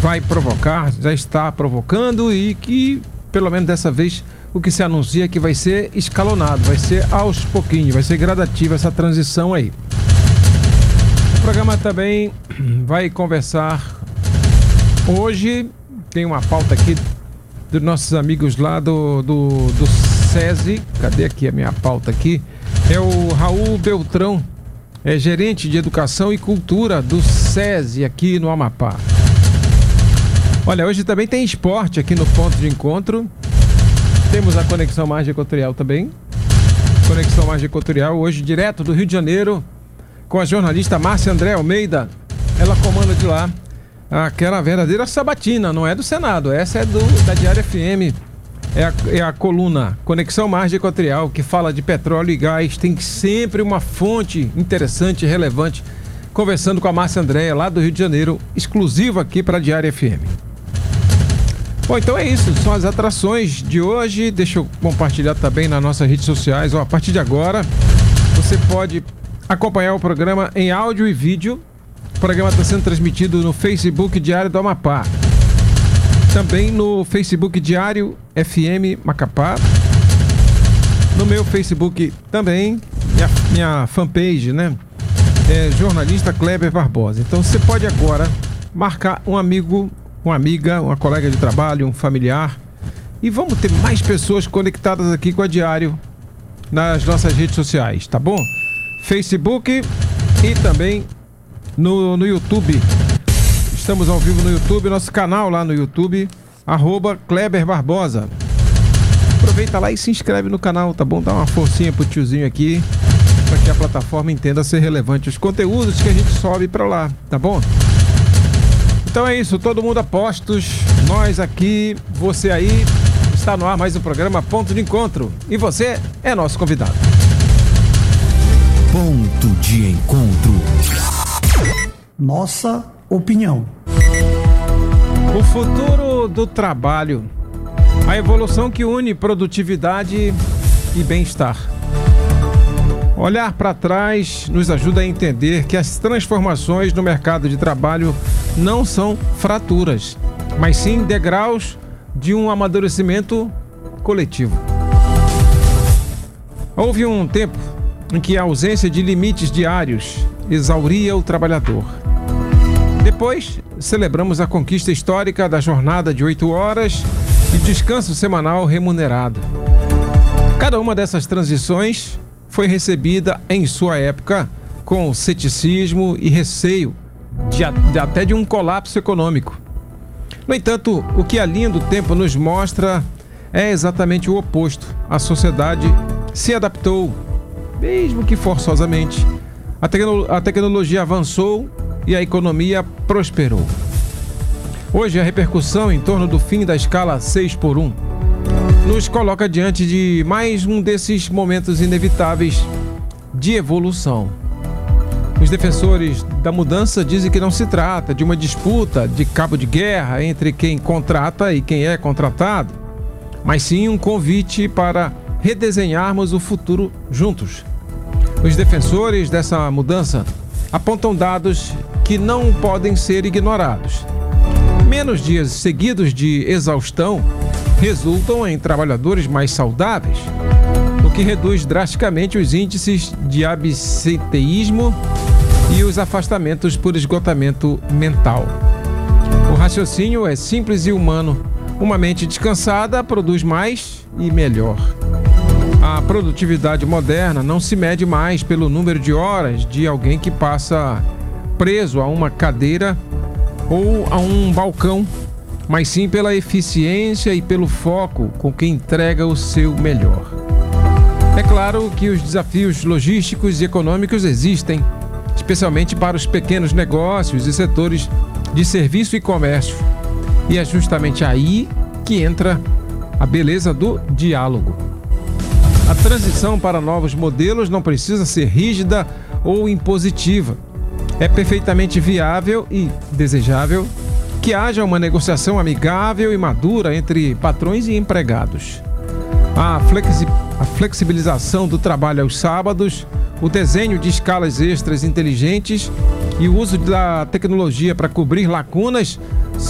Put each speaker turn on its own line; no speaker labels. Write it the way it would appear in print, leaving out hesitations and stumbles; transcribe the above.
vai provocar, já está provocando e que, pelo menos dessa vez, o que se anuncia é que vai ser escalonado, vai ser aos pouquinhos, vai ser gradativa essa transição aí. O programa também vai conversar hoje, tem uma pauta aqui dos nossos amigos lá do SESI. Cadê aqui a minha pauta aqui? É o Raul Beltrão, é gerente de Educação e Cultura do SESI aqui no Amapá. Olha, hoje também tem esporte aqui no ponto de encontro. Temos a Conexão Margem Equatorial também. Conexão Margem Equatorial, hoje direto do Rio de Janeiro, com a jornalista Márcia André Almeida. Ela comanda de lá aquela verdadeira sabatina, não é do Senado, essa é da Diário FM. É a coluna Conexão Margem Equatorial, que fala de petróleo e gás. Tem sempre uma fonte interessante e relevante, conversando com a Márcia Andréa, lá do Rio de Janeiro, exclusivo aqui para a Diário FM. Bom, então é isso, são as atrações de hoje. Deixa eu compartilhar também nas nossas redes sociais. A partir de agora, você pode acompanhar o programa em áudio e vídeo. O programa está sendo transmitido no Facebook Diário do Amapá. Também no Facebook Diário FM Macapá. No meu Facebook também, minha fanpage, né? É jornalista Kleber Barbosa. Então você pode agora marcar um amigo, uma amiga, uma colega de trabalho, um familiar. E vamos ter mais pessoas conectadas aqui com a Diário nas nossas redes sociais, tá bom? Facebook e também no YouTube. Estamos ao vivo no YouTube, nosso canal lá no YouTube, @Kleber Barbosa. Aproveita lá e se inscreve no canal, tá bom? Dá uma forcinha pro tiozinho aqui, para que a plataforma entenda ser relevante os conteúdos que a gente sobe para lá, tá bom? Então é isso, todo mundo a postos, nós aqui, você aí, está no ar mais um programa Ponto de Encontro. E você é nosso convidado.
Ponto de Encontro.
Nossa opinião.
O futuro do trabalho. A evolução que une produtividade e bem-estar. Olhar para trás nos ajuda a entender que as transformações no mercado de trabalho não são fraturas, mas sim degraus de um amadurecimento coletivo. Houve um tempo em que a ausência de limites diários exauria o trabalhador. Depois, celebramos a conquista histórica da jornada de 8 horas e descanso semanal remunerado. Cada uma dessas transições foi recebida em sua época com ceticismo e receio até de um colapso econômico. No entanto, o que a linha do tempo nos mostra é exatamente o oposto. A sociedade se adaptou, mesmo que forçosamente. A tecnologia avançou e a economia prosperou. Hoje, a repercussão em torno do fim da escala 6x1 nos coloca diante de mais um desses momentos inevitáveis de evolução. Os defensores da mudança dizem que não se trata de uma disputa de cabo de guerra entre quem contrata e quem é contratado, mas sim um convite para redesenharmos o futuro juntos. Os defensores dessa mudança apontam dados que não podem ser ignorados. Menos dias seguidos de exaustão resultam em trabalhadores mais saudáveis, o que reduz drasticamente os índices de absenteísmo e os afastamentos por esgotamento mental. O raciocínio é simples e humano. Uma mente descansada produz mais e melhor. A produtividade moderna não se mede mais pelo número de horas de alguém que passa preso a uma cadeira ou a um balcão, mas sim pela eficiência e pelo foco com que entrega o seu melhor. É claro que os desafios logísticos e econômicos existem, especialmente para os pequenos negócios e setores de serviço e comércio. E é justamente aí que entra a beleza do diálogo. A transição para novos modelos não precisa ser rígida ou impositiva. É perfeitamente viável e desejável que haja uma negociação amigável e madura entre patrões e empregados. A flexibilização do trabalho aos sábados, o desenho de escalas extras inteligentes e o uso da tecnologia para cobrir lacunas